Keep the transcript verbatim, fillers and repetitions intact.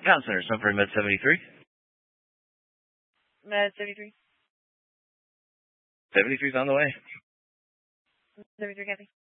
Town Center, Sunbury Med seventy-three. Med seventy-three. seventy-three's on the way. seventy-three, copy.